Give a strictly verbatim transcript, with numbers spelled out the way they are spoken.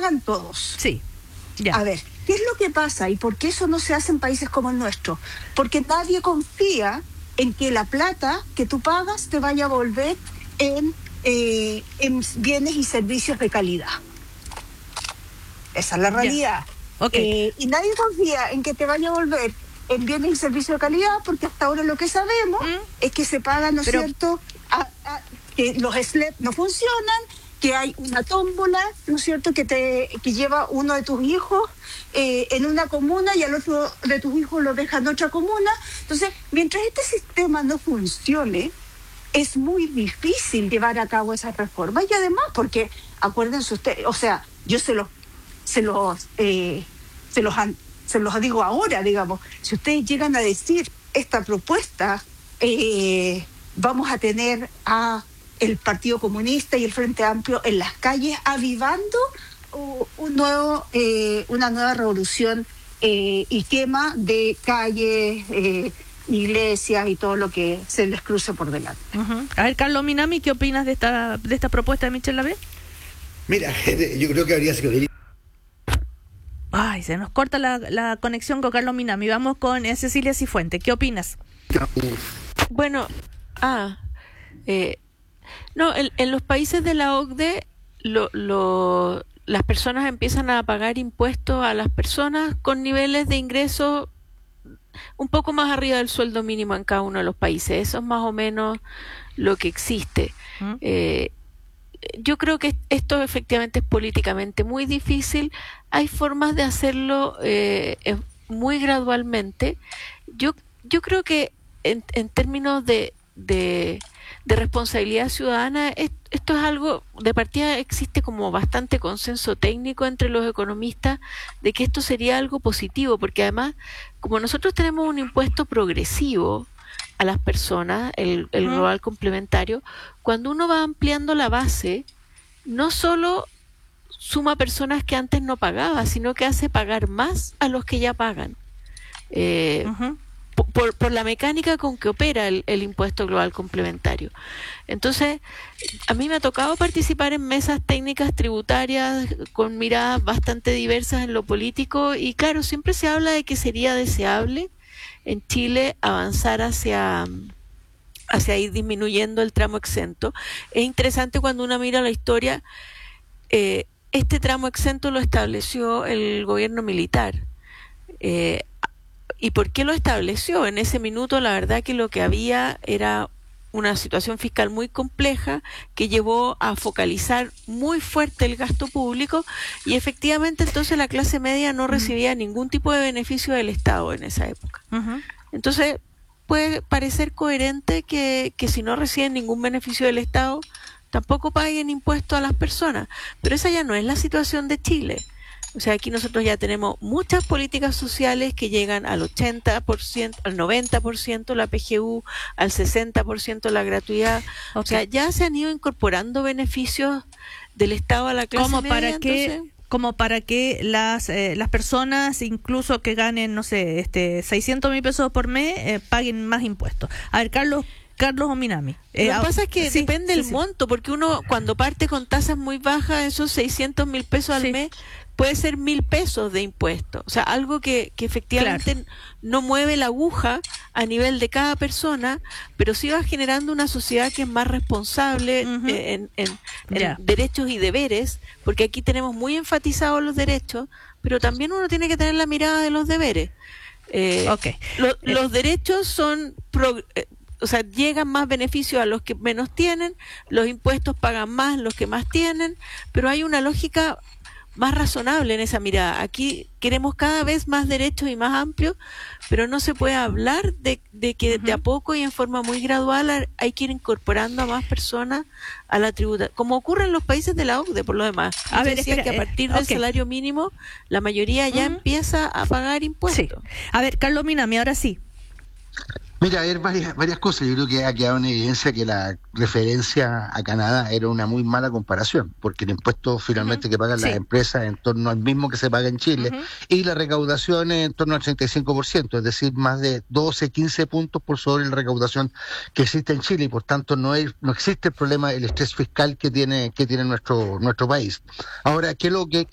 pagan todos. Sí, ya. A ver, ¿qué es lo que pasa y por qué eso no se hace en países como el nuestro? Porque nadie confía en que la plata que tú pagas te vaya a volver en, eh, en bienes y servicios de calidad. Esa es la realidad. Okay. Eh, y nadie confía en que te vaya a volver en bienes y servicios de calidad, porque hasta ahora lo que sabemos ¿Mm? es que se pagan, ¿no es cierto?, a, a, que los S L E P no funcionan, que hay una tómbola, ¿no es cierto?, que te que lleva uno de tus hijos eh, en una comuna y al otro de tus hijos lo deja en otra comuna. Entonces, mientras este sistema no funcione, es muy difícil llevar a cabo esa reforma. Y además, porque, acuérdense ustedes, o sea, yo se los, se los, eh, se los, se los digo ahora, digamos, si ustedes llegan a decir esta propuesta, eh, vamos a tener a el Partido Comunista y el Frente Amplio en las calles avivando un nuevo, eh, una nueva revolución eh, y quema de calles, eh, iglesias y todo lo que se les cruce por delante. Uh-huh. A ver, Carlos Minami, ¿qué opinas de esta de esta propuesta de Michel Lavé? Mira, yo creo que habría sido... Ay, se nos corta la, la conexión con Carlos Minami. Vamos con eh, Cecilia Cifuente. ¿Qué opinas? Bueno, ah, eh, no, en, en los países de la O C D E, lo, lo, las personas empiezan a pagar impuestos a las personas con niveles de ingresos un poco más arriba del sueldo mínimo en cada uno de los países. Eso es más o menos lo que existe. ¿Mm? Eh, yo creo que esto efectivamente es políticamente muy difícil. Hay formas de hacerlo eh, muy gradualmente. Yo yo creo que en, en términos de, de, de responsabilidad ciudadana, es, esto es algo, de partida existe como bastante consenso técnico entre los economistas de que esto sería algo positivo, porque además, como nosotros tenemos un impuesto progresivo a las personas, el, el global complementario, cuando uno va ampliando la base, no solo suma personas que antes no pagaba, sino que hace pagar más a los que ya pagan. Eh, uh-huh. por, por la mecánica con que opera el, el impuesto global complementario. Entonces, a mí me ha tocado participar en mesas técnicas tributarias con miradas bastante diversas en lo político y claro, siempre se habla de que sería deseable en Chile avanzar hacia, hacia ir disminuyendo el tramo exento. Es interesante cuando uno mira la historia, eh, este tramo exento lo estableció el gobierno militar. Eh, ¿Y por qué lo estableció? En ese minuto la verdad que lo que había era una situación fiscal muy compleja que llevó a focalizar muy fuerte el gasto público y efectivamente entonces la clase media no recibía ningún tipo de beneficio del Estado en esa época. Uh-huh. Entonces puede parecer coherente que, que si no reciben ningún beneficio del Estado tampoco paguen impuestos a las personas, pero esa ya no es la situación de Chile. O sea, aquí nosotros ya tenemos muchas políticas sociales que llegan al ochenta por ciento, al noventa por ciento la P G U, al sesenta por ciento la gratuidad. Okay. O sea, ya se han ido incorporando beneficios del Estado a la clase ¿Cómo media. Para que, entonces, como para que las eh, las personas, incluso que ganen, no sé, este seiscientos mil pesos por mes, eh, paguen más impuestos. A ver, Carlos... Carlos Ominami. Eh, Lo que pasa es que sí, depende del sí, monto, porque uno cuando parte con tasas muy bajas, esos seiscientos mil pesos al sí. mes, puede ser mil pesos de impuestos. O sea, algo que, que efectivamente claro. no mueve la aguja a nivel de cada persona, pero sí va generando una sociedad que es más responsable uh-huh. eh, en, en, en yeah. derechos y deberes, porque aquí tenemos muy enfatizados los derechos, pero también uno tiene que tener la mirada de los deberes. Eh, okay. lo, eh. Los derechos son... Pro, eh, O sea, llegan más beneficios a los que menos tienen, los impuestos pagan más los que más tienen, pero hay una lógica más razonable en esa mirada. Aquí queremos cada vez más derechos y más amplios, pero no se puede hablar de, de que uh-huh. de a poco y en forma muy gradual hay que ir incorporando a más personas a la tributa, como ocurre en los países de la O C D E por lo demás. A Yo ver, decía espera, que a partir eh, del okay. salario mínimo, la mayoría ya uh-huh. empieza a pagar impuestos. Sí. A ver, Carlos Minami, ahora sí. Mira, hay varias, varias cosas. Yo creo que ha quedado en evidencia que la referencia a Canadá era una muy mala comparación, porque el impuesto finalmente uh-huh. que pagan sí. las empresas en torno al mismo que se paga en Chile, uh-huh. y la recaudación es en torno al treinta y cinco por ciento, es decir, más de doce, quince puntos por sobre la recaudación que existe en Chile, y por tanto no hay, no existe el problema, el estrés fiscal que tiene que tiene nuestro nuestro país. Ahora, ¿qué es lo que,